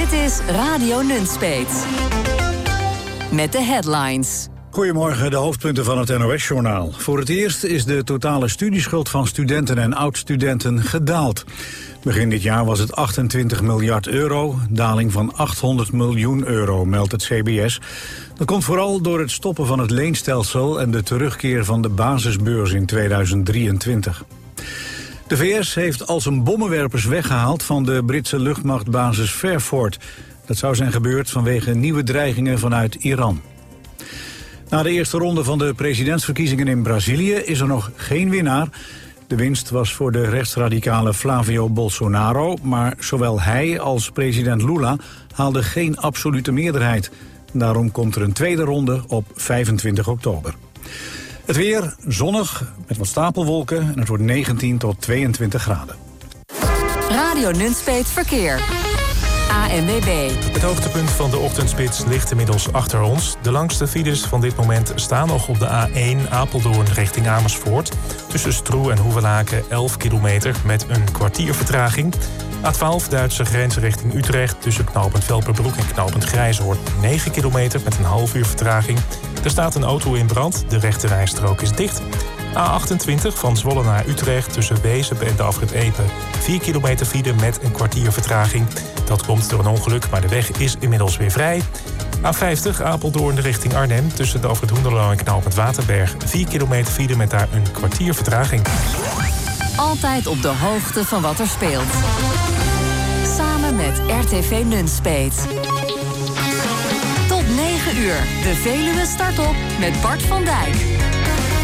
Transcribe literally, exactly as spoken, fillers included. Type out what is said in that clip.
Dit is Radio Nunspeet. Met de headlines. Goedemorgen, de hoofdpunten van het N O S-journaal. Voor het eerst is de totale studieschuld van studenten en oud-studenten gedaald. Begin dit jaar was het achtentwintig miljard euro, een daling van achthonderd miljoen euro, meldt het C B S. Dat komt vooral door het stoppen van het leenstelsel en de terugkeer van de basisbeurs in tweeduizend drieëntwintig. De V S heeft al zijn bommenwerpers weggehaald van de Britse luchtmachtbasis Fairford. Dat zou zijn gebeurd vanwege nieuwe dreigingen vanuit Iran. Na de eerste ronde van de presidentsverkiezingen in Brazilië is er nog geen winnaar. De winst was voor de rechtsradicale Flavio Bolsonaro, maar zowel hij als president Lula haalden geen absolute meerderheid. Daarom komt er een tweede ronde op vijfentwintig oktober. Het weer zonnig met wat stapelwolken en het wordt negentien tot tweeëntwintig graden. Radio Nunspeet Verkeer. A N W B. Het hoogtepunt van de ochtendspits ligt inmiddels achter ons. De langste files van dit moment staan nog op de A één Apeldoorn richting Amersfoort. Tussen Stroe en Hoevelaken elf kilometer met een kwartier vertraging. A twaalf Duitse grens richting Utrecht tussen knooppunt Velperbroek en knooppunt Grijzoord negen kilometer met een half uur vertraging. Er staat een auto in brand, de rechte rijstrook is dicht. A achtentwintig van Zwolle naar Utrecht tussen Wezep en de afrit Epe. vier kilometer file met een kwartier vertraging. Dat komt door een ongeluk, maar de weg is inmiddels weer vrij. A vijftig Apeldoorn richting Arnhem tussen de afrit Hoenderloo en knooppunt Waterberg. vier kilometer file met daar een kwartier vertraging. Altijd op de hoogte van wat er speelt. Samen met R T V Nunspeet. Tot negen uur. De Veluwe start op met Bart van Dijk.